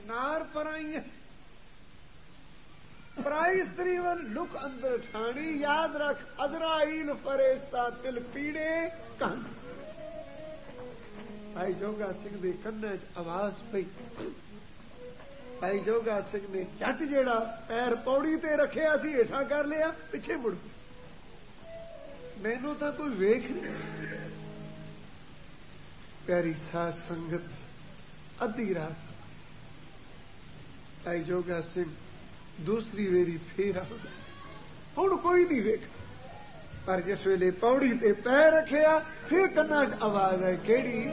नार पराई है। पराई स्त्री वन लुक अंदर ठाणी, याद रख अजराइल फरेस्ता तिल पीड़े कन। भाई जोगा सिंह दे कन्ने च आवाज पई। भाई जोगा सिंह ने झट जेड़ा पैर पौड़ी ते रखिया सी हेठा कर लिया, पिछे मुड़ मैनू तो कोई वेख नहीं। प्यारी साध संगत, अद्धी रात भाई जोगा सिंह दूसरी वेरी फेर आ गया। हुण कोई नहीं वेख, पर जिस वेले पौड़ी ते पैर रखिया फिर कन्ना च आवाज आई, केड़ी